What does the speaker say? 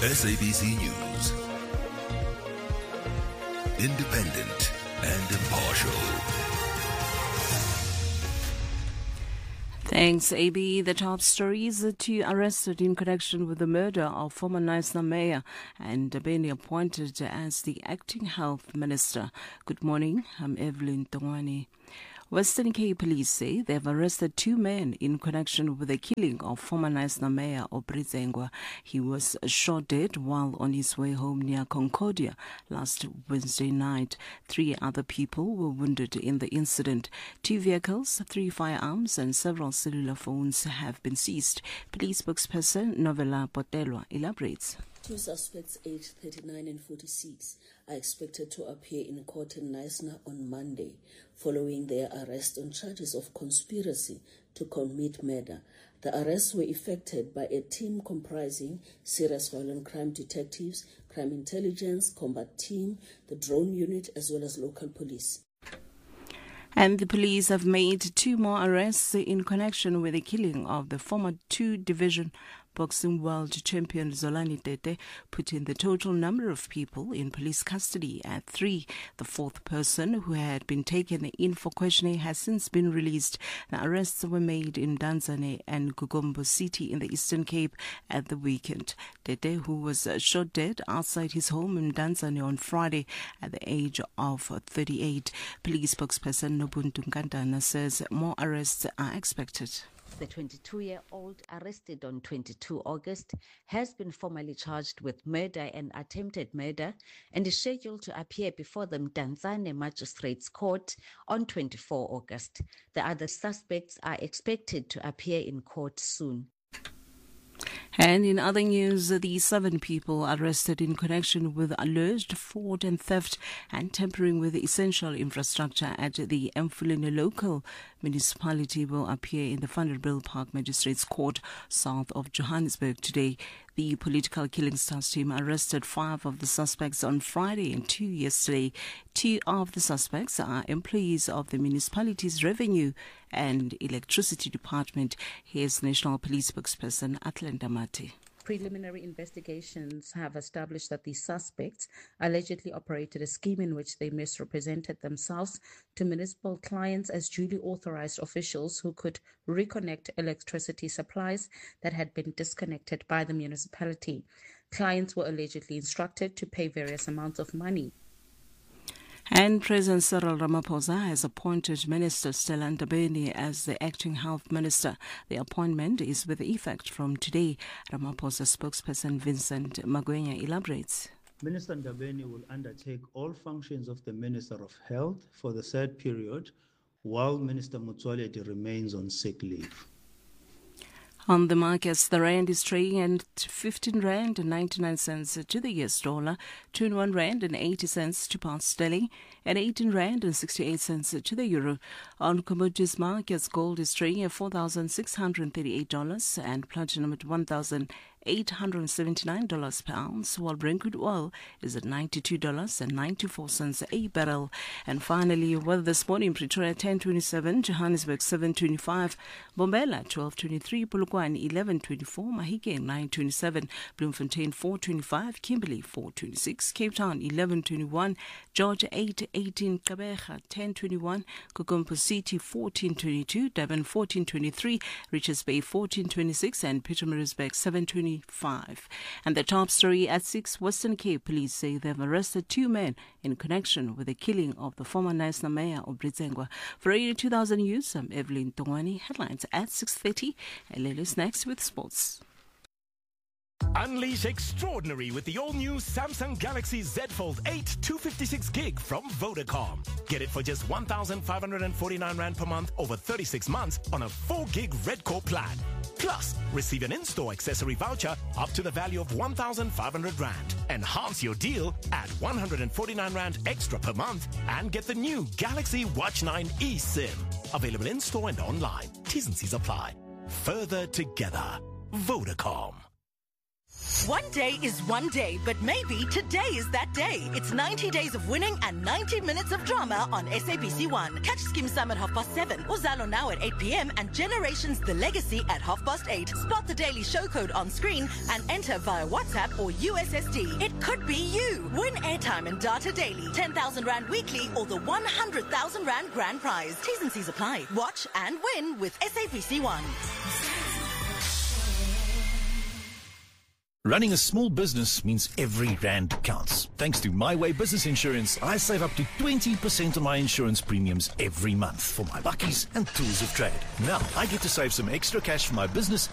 SABC News. Independent and impartial. Thanks, AB. The top stories: two arrested in connection with the murder of former Knysna Mayor and Ndabeni appointed as the acting health minister. Good morning, I'm Evelyn Tongwane. Western Cape police say they have arrested two men in connection with the killing of former Knysna Mayor Obritsengwa. He was shot dead while on his way home near Concordia last Wednesday night. Three other people were wounded in the incident. 2 vehicles, 3 firearms and several cellular phones have been seized. Police spokesperson Novella Potelwa elaborates. 2 suspects aged 39 and 46 are expected to appear in court in Knysna on Monday, following their arrest on charges of conspiracy to commit murder. The arrests were effected by a team comprising serious violent crime detectives, crime intelligence, combat team, the drone unit, as well as local police. And the police have made 2 more arrests in connection with the killing of the former 2-division boxing world champion Zolani Tete, putting the total number of people in police custody at 3. The 4th person, who had been taken in for questioning, has since been released. The arrests were made in Danzane and Gugombo City in the Eastern Cape at the weekend. Tete, who was shot dead outside his home in Danzane on Friday at the age of 38. Police spokesperson Nobuntu Nkandana says more arrests are expected. The 22-year-old, arrested on 22 August, has been formally charged with murder and attempted murder and is scheduled to appear before the Mdantsane Magistrates Court on 24 August. The other suspects are expected to appear in court soon. And in other news, the 7 people arrested in connection with alleged fraud and theft and tampering with essential infrastructure at the Mfuleni local municipality will appear in the Vanderbilt Park Magistrates Court south of Johannesburg today. The political killing stars team arrested 5 of the suspects on Friday and 2 yesterday. 2 of the suspects are employees of the municipality's revenue and electricity department. Here's National Police spokesperson Atlanta Mate. Preliminary investigations have established that the suspects allegedly operated a scheme in which they misrepresented themselves to municipal clients as duly authorized officials who could reconnect electricity supplies that had been disconnected by the municipality. Clients were allegedly instructed to pay various amounts of money. And President Cyril Ramaphosa has appointed Minister Stella Ndabeni as the acting health minister. The appointment is with effect from today. Ramaphosa spokesperson Vincent Magwenya elaborates. Minister Ndabeni will undertake all functions of the Minister of Health for the said period, while Minister Motsoaledi remains on sick leave. On the markets, the rand is trading at 15 rand and 99 cents to the US dollar, 21 rand and 80 cents to pound sterling, and 18 rand and 68 cents to the euro. On commodities markets, gold is trading at $4,638 and platinum at $1,879 per ounce, while Brent crude oil is at $92.94 a barrel. And finally, weather this morning: Pretoria 10:27, Johannesburg 7:25, Bombela 12:23, Polokwane 11:24, Mahikeng 9:27, Bloemfontein 4:25, Kimberley 4:26, Cape Town 11:21, Georgia 8:18, Gqeberha 10:21, Gqeberha City 14:22, Durban 14:23, Richards Bay 14:26, and Pietermaritzburg 7:25. And the top story at 6, Western Cape police say they have arrested 2 men in connection with the killing of the former Knysna Mayor Obritsengwa. For Radio 2000 News, I'm Evelyn Tongwane. Headlines at 6:30. Lili's next with sports. Unleash extraordinary with the all-new Samsung Galaxy Z Fold 8 256 gig from Vodacom. Get it for just 1,549 Rand per month over 36 months on a 4 gig Red Core plan. Plus, receive an in-store accessory voucher up to the value of 1,500 Rand. Enhance your deal at 149 Rand extra per month and get the new Galaxy Watch 9 eSIM. Available in-store and online. T's and C's apply. Further together. Vodacom. One day is one day, but maybe today is that day. It's 90 days of winning and 90 minutes of drama on SABC 1. Catch Skim Sam at 7:30, Uzalo Now at 8 p.m. and Generations The Legacy at 8:30. Spot the daily show code on screen and enter via WhatsApp or USSD. It could be you. Win airtime and data daily, 10,000 Rand weekly or the 100,000 Rand grand prize. T's and C's apply. Watch and win with SABC 1. Running a small business means every rand counts. Thanks to My Way Business Insurance, I save up to 20% on my insurance premiums every month for my bakkies and tools of trade. Now, I get to save some extra cash for my business